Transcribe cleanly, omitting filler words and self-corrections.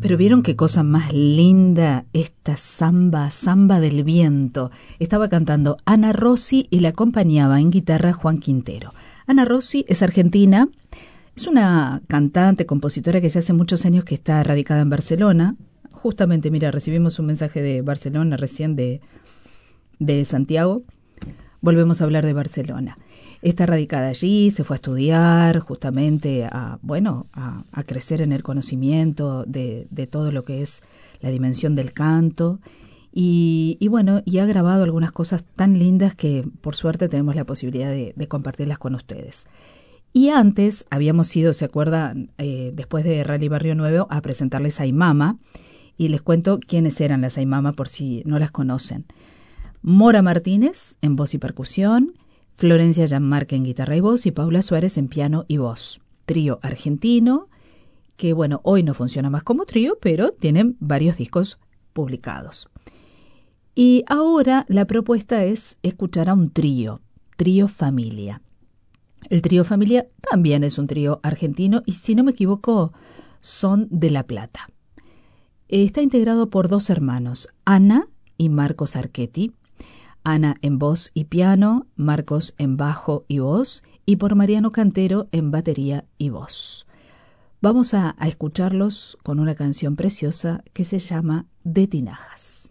Pero vieron qué cosa más linda esta samba del viento. Estaba cantando Ana Rossi y la acompañaba en guitarra Juan Quintero. Ana Rossi es argentina, es una cantante, compositora que ya hace muchos años que está radicada en Barcelona. Justamente, mira, recibimos un mensaje de Barcelona recién de Santiago. Volvemos a hablar de Barcelona. Está radicada allí, se fue a estudiar justamente a crecer en el conocimiento de todo lo que es la dimensión del canto y ha grabado algunas cosas tan lindas que por suerte tenemos la posibilidad de compartirlas con ustedes. Y antes habíamos ido, ¿se acuerdan? Después de Rally Barrio Nuevo a presentarles a Aimama y les cuento quiénes eran las Aimama por si no las conocen. Mora Martínez en voz y percusión, Florencia Gianmarca en guitarra y voz y Paula Suárez en piano y voz. Trío argentino que, hoy no funciona más como trío, pero tienen varios discos publicados. Y ahora la propuesta es escuchar a un trío Familia. El trío Familia también es un trío argentino y, si no me equivoco, son de La Plata. Está integrado por dos hermanos, Ana y Marcos Archetti. Ana en voz y piano, Marcos en bajo y voz, y por Mariano Cantero en batería y voz. Vamos a escucharlos con una canción preciosa que se llama De Tinajas.